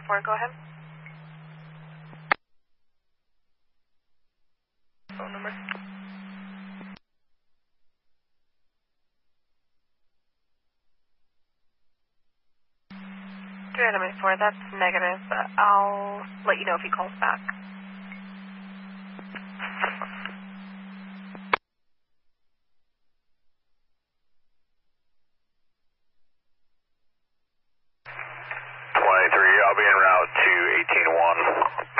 314, go ahead. Phone number. 394, that's negative. I'll let you know if he calls back. I'll be en route to 18-1.